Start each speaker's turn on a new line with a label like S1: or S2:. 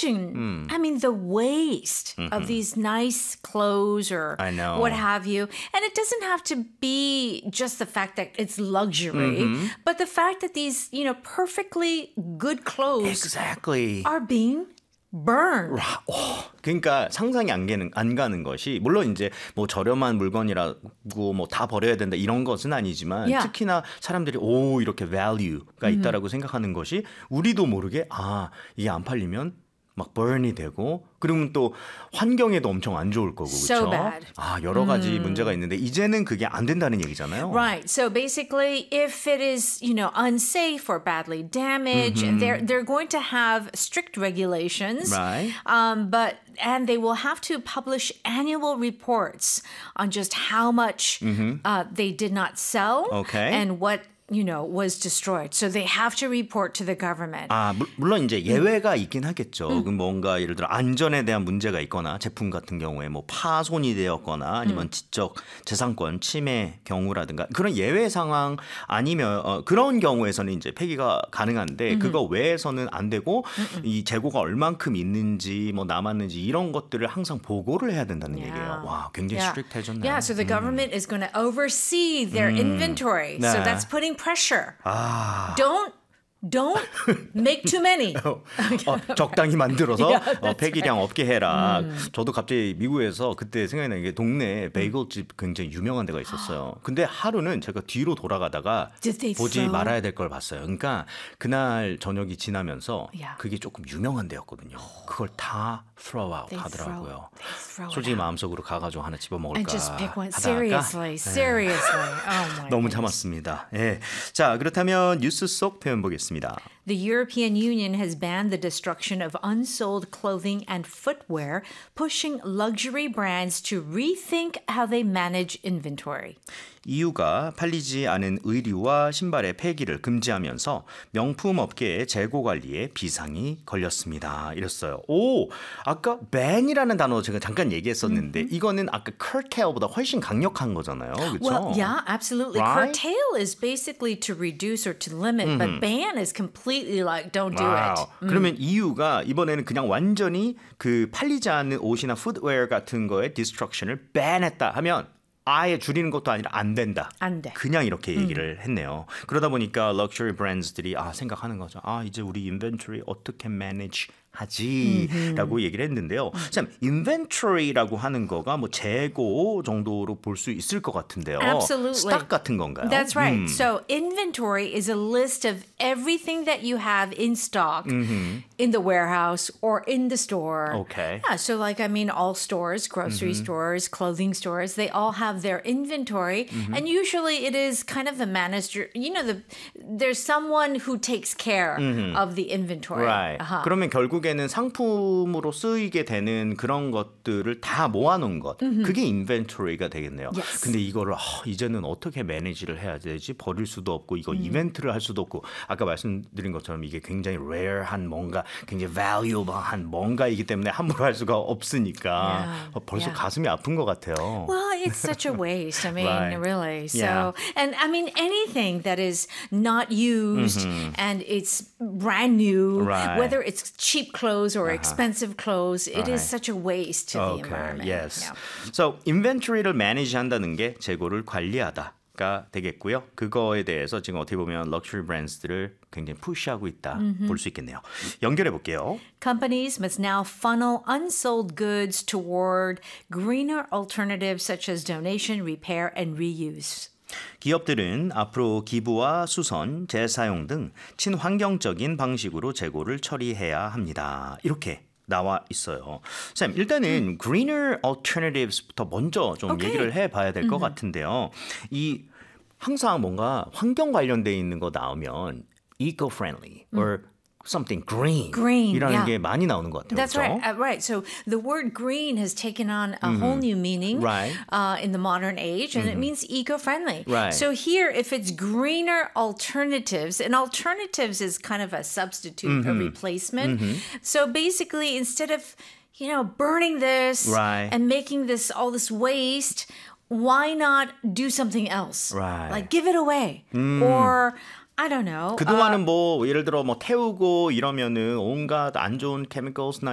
S1: imagine, I mean, the waste of these nice clothes or
S2: I know.
S1: what have you. And it doesn't have to be just the fact that it's luxury, but the fact that these, perfectly good clothes
S2: Exactly.
S1: are being burned.
S2: 그러니까 상상이 안 가는 것이 물론 이제 뭐 저렴한 물건이라고 뭐 다 버려야 된다 이런 것은 아니지만
S1: Yeah.
S2: 특히나 사람들이 이렇게 value가 있다라고 생각하는 것이 우리도 모르게 이게 안 팔리면 막 burn이 되고 그러면 또 환경에도 엄청 안 좋을 거고
S1: So
S2: 그렇죠?
S1: bad.
S2: 여러 가지 문제가 있는데 이제는 그게 안 된다는 얘기잖아요.
S1: Right. So basically, if it is, unsafe or badly damaged, they're going to have strict regulations.
S2: Right.
S1: And they will have to publish annual reports on just how much they did not sell
S2: Okay.
S1: and what was destroyed. So they have to report to the government.
S2: 물론 이제 예외가 있긴 하겠죠. 뭔가 예를 들어 안전에 대한 문제가 있거나 제품 같은 경우에 뭐 파손이 되었거나 아니면 지적 재산권 침해 경우라든가 그런 예외 상황 아니면 그런 경우에서는 이제 폐기가 가능한데 그거 외에서는 안 되고 이 재고가 얼만큼 있는지 뭐 남았는지 이런 것들을 항상 보고를 해야 된다는 얘기예요. 와, 굉장히 스트릭트해졌네요.
S1: Yeah, so the government is going to oversee their inventory. So
S2: 네.
S1: that's putting pressure. Don't make too many.
S2: 적당히 만들어서
S1: Yeah,
S2: 폐기량 없게 해라. 저도 갑자기 미국에서 그때 생각나는 게 동네에 베이글집 굉장히 유명한 데가 있었어요. 근데 하루는 제가 뒤로 돌아가다가
S1: Did they
S2: 보지
S1: throw?
S2: 말아야 될 걸 봤어요. 그러니까 그날 저녁이 지나면서
S1: Yeah.
S2: 그게 조금 유명한 데였거든요. 그걸 다 throw out 하더라고요.
S1: They throw it
S2: 솔직히
S1: out.
S2: 마음속으로 가가지고 하나 집어먹을까
S1: And just pick one.
S2: 하다가
S1: Seriously. Oh my
S2: 너무
S1: goodness.
S2: 참았습니다. 예. 자, 그렇다면 뉴스 속 표현 보겠습니다.
S1: The European Union has banned the destruction of unsold clothing and footwear, pushing luxury brands to rethink how they manage inventory.
S2: EU가 팔리지 않은 의류와 신발의 폐기를 금지하면서 명품 업계의 재고 관리에 비상이 걸렸습니다. 이랬어요. 아까 ban이라는 단어 제가 잠깐 얘기했었는데 이거는 아까 curtail보다 훨씬 강력한 거잖아요. 그렇죠?
S1: Well, yeah, absolutely.
S2: Right?
S1: Curtail is basically to reduce or to limit, but ban is completely like don't do it.
S2: 그러면 EU가 이번에는 그냥 완전히 그 팔리지 않는 옷이나 풋웨어 같은 거에 디스트럭션을 ban했다 하면 아예 줄이는 것도 아니라 안 된다.
S1: 안 돼.
S2: 그냥 이렇게 얘기를 했네요. 그러다 보니까 럭셔리 브랜드들이 생각하는 거죠. 이제 우리 인벤토리 어떻게 매니지 하지라고 얘기를 했는데요. 참 인벤토리라고 하는 거가 뭐 재고 정도로 볼 수 있을 것 같은데요.
S1: Absolutely.
S2: 스탁 같은 건가요?
S1: That's right. So inventory is a list of everything that you have in stock in the warehouse or in the store.
S2: Okay.
S1: Yeah, so all stores, grocery stores, clothing stores, they all have their inventory. And usually it is kind of the manager, there's someone who takes care of the inventory.
S2: Right. 그러면 결국에는 상품으로 쓰이게 되는 그런 것들을 다 모아놓은 것. 그게 인벤토리가 되겠네요.
S1: Yes.
S2: 근데 이거를 이제는 어떻게 매니지를 해야 되지? 버릴 수도 없고 이거 이벤트를 할 수도 없고 아까 말씀드린 것처럼 이게 굉장히 rare한 뭔가 굉장히 valuable한 뭔가이기 때문에 함부로 할 수가 없으니까 벌써 가슴이 아픈 것 같아요.
S1: Well, it's such a waste.
S2: Right.
S1: Really. So,
S2: Yeah.
S1: and anything that is not used and it's brand new,
S2: Right.
S1: whether it's cheap clothes or expensive clothes, it is such a waste to the environment.
S2: Yes.
S1: Yeah.
S2: So, inventory를 manage 한다는 게 재고를 관리하다가 되겠고요. 그거에 대해서 지금 어떻게 보면 럭셔리 브랜드들을 굉장히 푸시하고 있다 볼 수 있겠네요. 연결해 볼게요.
S1: Companies must now funnel unsold goods toward greener alternatives such as donation, repair, and reuse.
S2: 기업들은 앞으로 기부와 수선, 재사용 등 친환경적인 방식으로 재고를 처리해야 합니다. 이렇게 나와 있어요. 쌤, 일단은 greener alternatives부터 먼저 좀 얘기를 해봐야 될 것 같은데요. 항상 뭔가 환경 관련돼 있는 거 나오면 eco-friendly or something green. 이라는 게 많이 나오는 것 같아요.
S1: That's
S2: 그렇죠?
S1: right. Right. So the word green has taken on a whole new meaning in the modern age, and it means eco-friendly.
S2: Right.
S1: So here, if it's greener alternatives, and alternatives is kind of a substitute, a replacement. So basically, instead of burning this and making all this waste, why not do something else?
S2: Right.
S1: Like give it away, or I don't know.
S2: 그동안은 뭐 예를 들어 뭐 태우고 이러면은 온갖 안 좋은 chemicals나